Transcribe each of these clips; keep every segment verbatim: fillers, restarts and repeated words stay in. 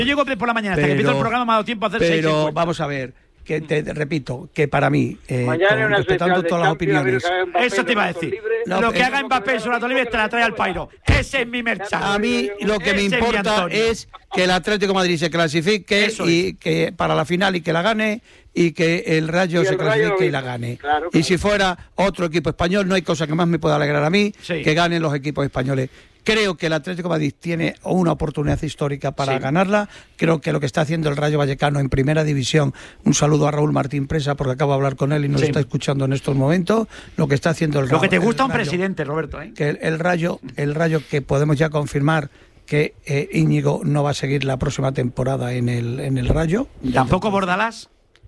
Yo llego por la mañana, hasta pero, que empiezo el programa me ha dado tiempo a hacer pero, seis encuestas. Pero vamos a ver, que te, te repito, que para mí, eh, mañana con, respetando todas las opiniones... Eso te iba a decir. No, lo que haga Mbappé sobre la libre te la trae al pairo. Ese es mi merchan. A mí lo que me importa es que el Atlético de Madrid se clasifique Eso y es. que para la final y que la gane, y que el Rayo y el se clasifique Rayo, y la gane. Claro, claro. Y si fuera otro equipo español, no hay cosa que más me pueda alegrar a mí sí. que ganen los equipos españoles. Creo que el Atlético de Madrid tiene una oportunidad histórica para sí. ganarla. Creo que lo que está haciendo el Rayo Vallecano en Primera División, un saludo a Raúl Martín Presa porque acabo de hablar con él y nos sí. está escuchando en estos momentos, lo que está haciendo el Rayo. Lo que te gusta un Rayo, presidente, Roberto, ¿eh? Que el, el Rayo, el Rayo que podemos ya confirmar que eh, Íñigo no va a seguir la próxima temporada en el en el Rayo. ¿Tampoco Bordalás?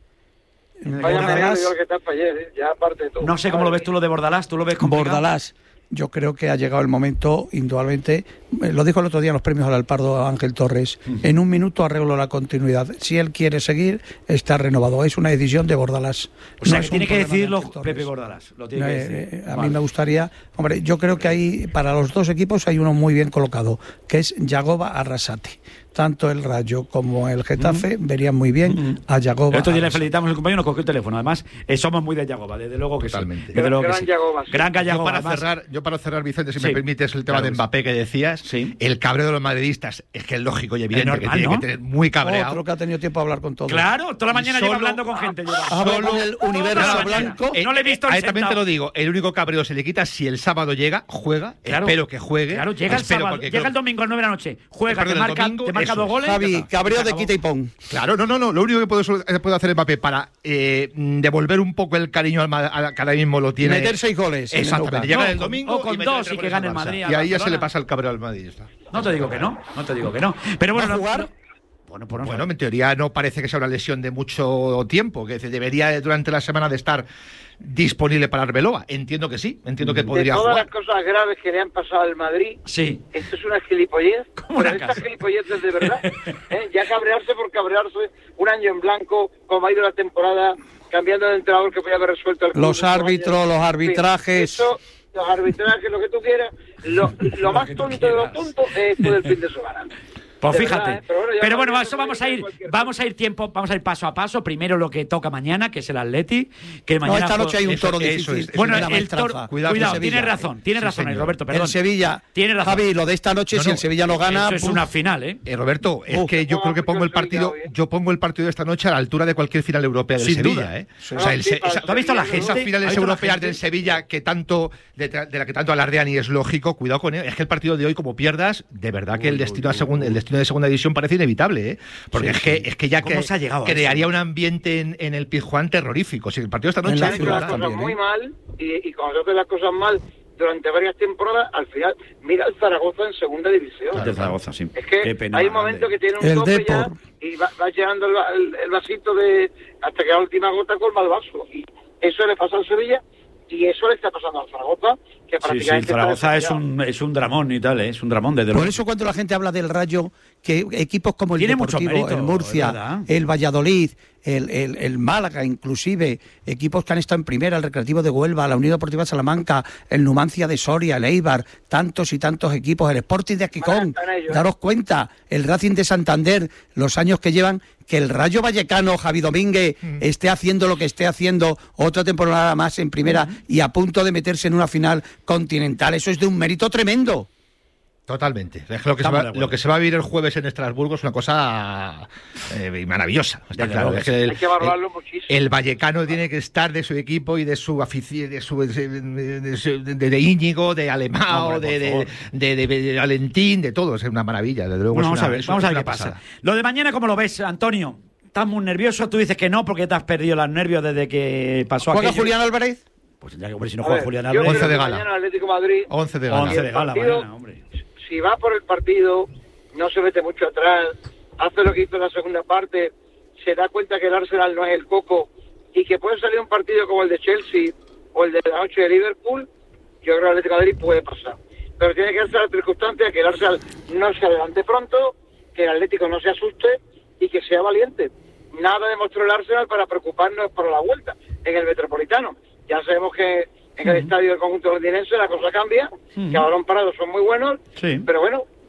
Vaya Bordalás, yo que está para ayer, ¿eh? Ya aparte de todo. No sé cómo lo ves tú lo de Bordalás, tú lo ves complicado. Bordalás, yo creo que ha llegado el momento, indudablemente, lo dijo el otro día en los premios al Alpardo Ángel Torres, uh-huh. en un minuto arreglo la continuidad. Si él quiere seguir, está renovado. Es una decisión de Bordalás. O sea, no que tiene que decirlo Pepe Bordalás. Lo tiene eh, que decir. Eh, a vale. mí me gustaría, hombre, yo creo que hay, para los dos equipos hay uno muy bien colocado, que es Yagoba Arrasate. Tanto el Rayo como el Getafe uh-huh. verían muy bien uh-huh. a Yagoba. El otro día le felicitamos al compañero, nos cogió el teléfono. Además, eh, somos muy de Yagoba, desde luego que Totalmente. sí. Desde luego gran que sí. Yagoba, sí. Gran Yagoba. Yo para, además, cerrar, yo para cerrar, Vicente, si sí. me permites el tema claro, de Mbappé que decías, sí. el cabreo de los madridistas es que es lógico y evidente normal, que tiene ¿no? que tener muy cabreado. Otro que ha tenido tiempo a hablar con todos. Claro, toda la mañana solo, lleva hablando con gente. Lleva. Solo con el universo blanco. Eh, no le he visto Ahí el también sentado. te lo digo, el único cabreo se le quita si el sábado llega, juega, claro. espero que juegue. Claro, llega el sábado, llega creo, el domingo a las nueve de la noche, juega, te marca, domingo, te marca dos goles. Javi, cabreo de quita y pon. Claro, no, no, no, lo único que puede, puede hacer Mbappé para eh, devolver un poco el cariño al, al que ahora mismo lo tiene. Meter seis goles. Exactamente, llega no, el domingo o con y dos y que gane el Madrid. Y ahí ya se le pasa el cabreo al Madrid. No te digo que no, no te digo que no. Pero bueno, ¿va a jugar? No, bueno, pues no bueno, en teoría no parece que sea una lesión de mucho tiempo, que debería durante la semana de estar disponible para Arbeloa. Entiendo que sí, entiendo que podría de todas jugar. las cosas graves que le han pasado al Madrid, sí. esto es una gilipollez. ¿Cómo una Pero esta gilipollez es de verdad. ¿eh? Ya cabrearse por cabrearse un año en blanco, como ha ido la temporada, cambiando de entrenador que podía haber resuelto el club. Los árbitros, los arbitrajes. Sí, eso, los arbitrajes, lo que tú quieras. Lo, lo más tonto de lo tonto es esto del fin de semana. Pues fíjate, verdad, ¿eh? pero bueno, pero bueno, eso vamos a ir, vamos a ir tiempo, vamos a ir paso a paso. Primero lo que toca mañana, que es el Atleti, que mañana no, esta noche hay un toro eso, difícil. eso es, bueno, es el toro, cuidado, cuidado tiene razón, tiene sí, razón, Roberto, perdón. El Sevilla, tiene razón. Javi, lo de esta noche, no, si no, el Sevilla no gana, eso es uf. una final, ¿eh? eh Roberto, es uh, que yo creo que pongo el partido, yo pongo el partido de esta noche a la altura de cualquier final europea del Sin Sevilla, duda. ¿eh? Sí. O sea, el, sí, esa, ¿tú has visto la gente? Esas finales europeas del Sevilla que tanto de, de la que tanto alardean y es lógico, cuidado con él. Es que el partido de hoy, como pierdas, de verdad que el destino a segunda, el destino de segunda división parece inevitable, ¿eh? Porque sí, es que es que ya que crearía un ambiente en, en el Pizjuán terrorífico. Si el partido esta noche hace las cosas también, muy ¿eh? mal y, y cuando se hacen las cosas mal durante varias temporadas, al final mira el Zaragoza en segunda división. Claro, el Zaragoza, sí. Es que hay un momento que tiene un el tope Depor. ya y va, va llenando el, el, el vasito de hasta que la última gota colma el vaso. Y eso le pasa al Sevilla y eso le está pasando al Zaragoza, que prácticamente sí, sí, Zaragoza es un es un dramón y tal, ¿eh? Es un dramón desde Por luego. eso cuando la gente habla del Rayo, que equipos como el Tiene Deportivo, mucho mérito, el Murcia, el Valladolid, el, el, el Málaga, inclusive, equipos que han estado en primera, el Recreativo de Huelva, la Unión Deportiva Salamanca, el Numancia de Soria, el Eibar, tantos y tantos equipos, el Sporting de Aquicón, daros cuenta, el Racing de Santander, los años que llevan, que el Rayo Vallecano, Javi Domínguez, mm. esté haciendo lo que esté haciendo otra temporada más en primera mm. y a punto de meterse en una final continental, eso es de un mérito tremendo. Totalmente. Es que lo, que se va, lo que se va a vivir el jueves en Estrasburgo es una cosa eh, maravillosa. Está claro. Claro. Es que el, Hay que valorarlo el, muchísimo. El vallecano tiene que estar de su equipo y de su afición, de, su, de, de, de, de, de Íñigo, de Alemão, de, de, de, de, de Valentín, de todo. Es una maravilla. Desde luego bueno, es vamos una, a ver, es vamos a ver una qué pasada. pasa. Lo de mañana, ¿cómo lo ves, Antonio? ¿Estás muy nervioso? Tú dices que no porque te has perdido los nervios desde que pasó ¿Juega aquello. Julián Álvarez? Pues ya que hombre, si no juega ver, Julián Álvarez. once de gala. Mañana Atlético Madrid. once de gala. once de gala, partido, mañana, hombre. Si va por el partido, no se mete mucho atrás, hace lo que hizo en la segunda parte, se da cuenta que el Arsenal no es el coco y que puede salir un partido como el de Chelsea o el de la noche de Liverpool, yo creo que el Atlético de Madrid puede pasar. Pero tiene que darse la circunstancia que el Arsenal no se adelante pronto, que el Atlético no se asuste y que sea valiente. Nada demostró el Arsenal para preocuparnos por la vuelta en el Metropolitano. Ya sabemos que en el uh-huh. estadio del conjunto londinense la cosa cambia, uh-huh. que a balón parado son muy buenos, sí. pero bueno,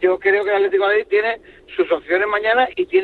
yo creo que el Atlético de Madrid tiene sus opciones mañana y tiene